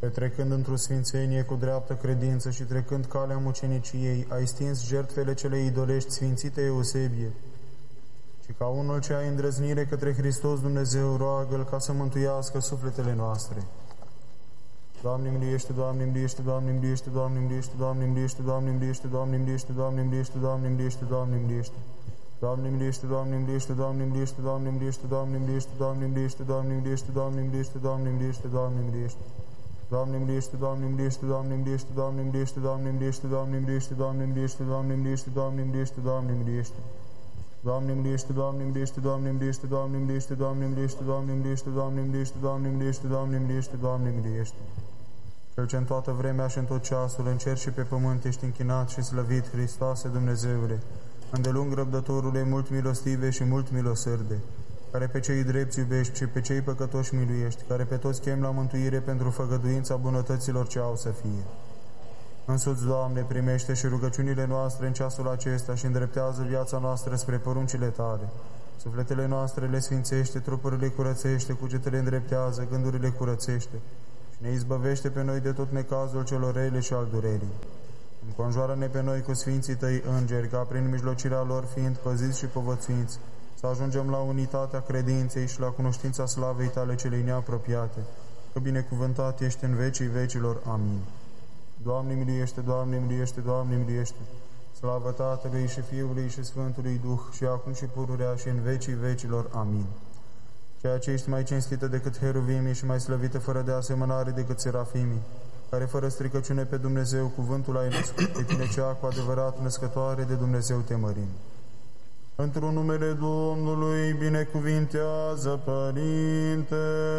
Petrecând într-o sfințenie cu dreaptă credință și trecând calea muceniciei, ai stins jertfele cele idolești, Sfințite Eusebie, și ca unul ce ai îndrăznire către Hristos Dumnezeu, roagă-L ca să mântuiască sufletele noastre. Doamne miliește, Doamne miliește, Doamne miliește, Doamne miliește, Doamne miliește, Doamne miliește, Doamne miliește, Doamne miliește, Doamne miliește, Doamne miliește. Doamne miliește, Doamne miliește, Doamne miliește, Doamne miliește, Doamne miliește, Doamne miliește, Doamne miliește, Doamne miliește, Doamne miliește, Doamne miliește. Doamne miliește, Doamne miliește, Doamne miliește, Doamne miliește, Doamne miliește, Doamne miliește, Doamne miliește, Doamne miliește, Doamne miliește, Doamne miliește. Doamne miliește, Doamne miliește, Doamne miliește, Doamne miliește, Doamne miliește, Doamne miliește, Doamne miliește, Doamne miliește, Doamne miliește, Doamne miliește. Cel ce în toată vremea și în tot ceasul, în cer și pe pământ, ești închinat și slăvit, Hristoase Dumnezeule, îndelung răbdătorule, mult milostive și mult milosărde, care pe cei drepți iubești și pe cei păcătoși miluiești, care pe toți chem la mântuire pentru făgăduința bunătăților ce au să fie. Însuți, Doamne, primește și rugăciunile noastre în ceasul acesta și îndreptează viața noastră spre poruncile Tale. Sufletele noastre le sfințește, trupurile curățește, cugetele îndreptează, gândurile curățește și ne izbăvește pe noi de tot necazul celor rele și al durerii. Înconjoară-ne pe noi cu Sfinții Tăi îngeri, ca prin mijlocirea lor fiind păziți și povățuiți, să ajungem la unitatea credinței și la cunoștința slavei Tale celei neapropiate, că binecuvântat ești în vecii vecilor. Amin. Doamne miliește, Doamne miliește, Doamne miliește, slavă Tatălui și Fiului și Sfântului Duh, și acum și pururea și în vecii vecilor. Amin. Ceea ce ești mai cinstită decât heruvimii și mai slăvită fără de asemănare decât serafimii, care fără stricăciune pe Dumnezeu cuvântul ai născut, pe tine cea cu adevărat născătoare de Dumnezeu te mărim. Într-un numele Domnului binecuvintează, Părinte.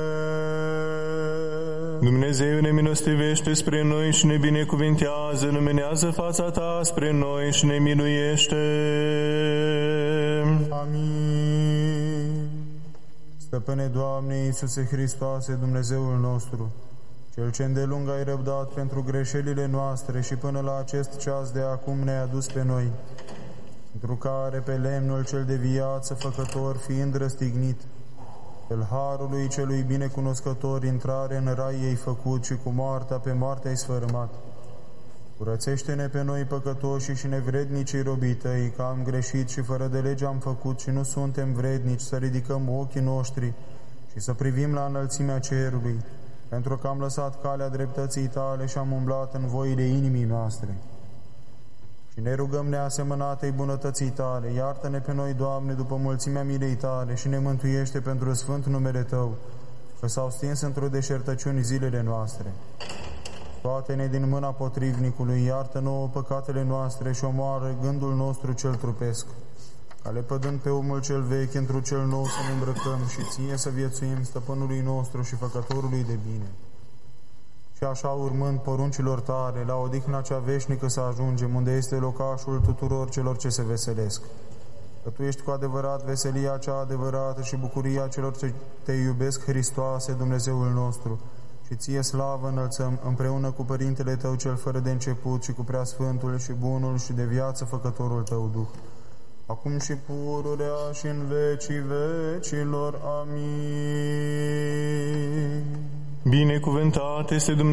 Dumnezeu ne milostivește spre noi și ne binecuvintează, luminează fața Ta spre noi și ne miluiește. Amin. Stăpâne Doamne Iisuse Hristoase, Dumnezeul nostru, Cel ce îndelung ai răbdat pentru greșelile noastre și până la acest ceas de acum ne-ai adus pe noi, pentru care pe lemnul cel de viață făcător, fiind răstignit, pel harului celui binecunoscător, intrare în rai ei făcut și cu moartea pe moarte ai sfărâmat. Curățește-ne pe noi păcătoși și nevrednicii robii Tăi, că am greșit și fără de lege am făcut și nu suntem vrednici să ridicăm ochii noștri și să privim la înălțimea cerului, pentru că am lăsat calea dreptății Tale și am umblat în voile inimii noastre. Și ne rugăm neasemănatei bunătății Tale, iartă-ne pe noi, Doamne, după mulțimea milei Tale și ne mântuiește pentru sfânt numele Tău, că s-au stins într-o deșertăciuni zilele noastre. Scoate-ne din mâna potrivnicului, iartă nouă păcatele noastre și omoară gândul nostru cel trupesc, ca lepădând pe omul cel vechi într-un cel nou să ne îmbrăcăm și Ție să viețuim, Stăpânului nostru și Făcătorului de bine. Și așa, urmând poruncilor Tale, la odihna cea veșnică să ajungem, unde este locașul tuturor celor ce se veselesc. Că Tu ești cu adevărat veselia cea adevărată și bucuria celor ce Te iubesc, Hristoase, Dumnezeul nostru, și Ție slavă înălțăm împreună cu Părintele Tău cel fără de început și cu Preasfântul și Bunul și de viață Făcătorul Tău Duh, acum și pururea și în vecii vecilor. Amin. Binecuvântat este Dumnezeu